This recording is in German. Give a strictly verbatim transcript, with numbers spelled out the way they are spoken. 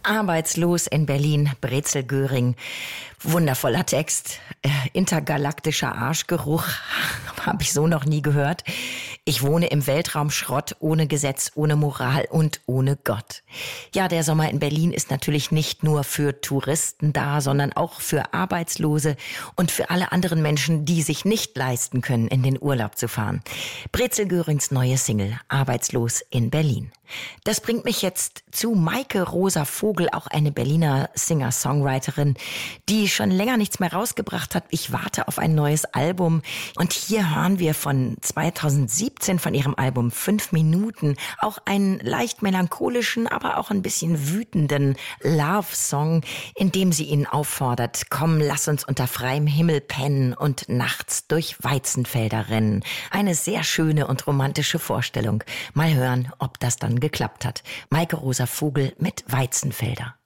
Arbeitslos in Berlin, Brezel Göring. Wundervoller Text. Äh, intergalaktischer Arschgeruch. Habe ich so noch nie gehört. Ich wohne im Weltraumschrott, ohne Gesetz, ohne Moral und ohne Gott. Ja, der Sommer in Berlin ist natürlich nicht nur für Touristen da, sondern auch für Arbeitslose und für alle anderen Menschen, die sich nicht leisten können, in den Urlaub zu fahren. Brezel Görings neue Single, Arbeitslos in Berlin. Das bringt mich jetzt zu Maike Rosa Vogel, auch eine Berliner Singer-Songwriterin, die schon länger nichts mehr rausgebracht hat. Ich warte auf ein neues Album. Und hier hören wir von zweitausendsiebzehn von ihrem Album Fünf Minuten auch einen leicht melancholischen, aber auch ein bisschen wütenden Love-Song, in dem sie ihn auffordert: Komm, lass uns unter freiem Himmel pennen und nachts durch Weizenfelder rennen. Eine sehr schöne und romantische Vorstellung. Mal hören, ob das dann geklappt hat. Maike Rosa Vogel mit Weizenfelder.